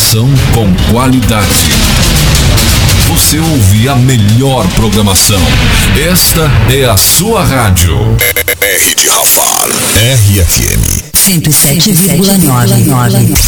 Informação com qualidade. Você ouve a melhor programação. Esta é a sua rádio. R de Rafar. RFM 107,9.